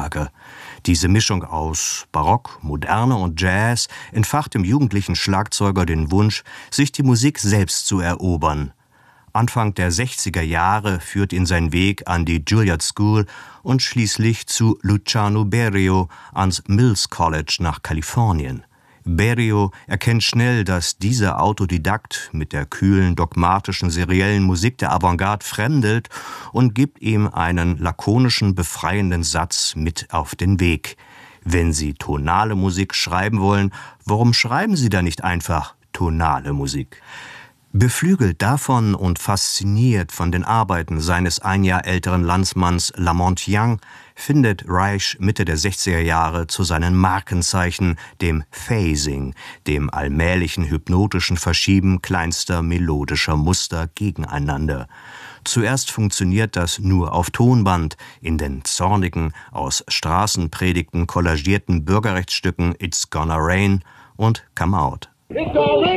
Gesangswerke. Diese Mischung aus Barock, Moderne und Jazz entfacht im jugendlichen Schlagzeuger den Wunsch, sich die Musik selbst zu erobern. Anfang der 60er Jahre führt ihn sein Weg an die Juilliard School und schließlich zu Luciano Berio ans Mills College nach Kalifornien. Berio erkennt schnell, dass dieser Autodidakt mit der kühlen, dogmatischen, seriellen Musik der Avantgarde fremdelt und gibt ihm einen lakonischen, befreienden Satz mit auf den Weg. Wenn Sie tonale Musik schreiben wollen, warum schreiben Sie da nicht einfach tonale Musik? Beflügelt davon und fasziniert von den Arbeiten seines ein Jahr älteren Landsmanns Lamont Young findet Reich Mitte der 60er Jahre zu seinen Markenzeichen, dem Phasing, dem allmählichen hypnotischen Verschieben kleinster melodischer Muster gegeneinander. Zuerst funktioniert das nur auf Tonband, in den zornigen, aus Straßenpredigten kollagierten Bürgerrechtsstücken It's Gonna Rain und Come Out.